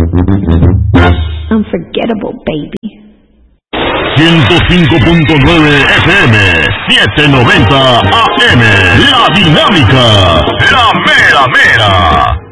Unforgettable, baby. 105.9 FM, 790 AM, La Dinámica, la mera mera.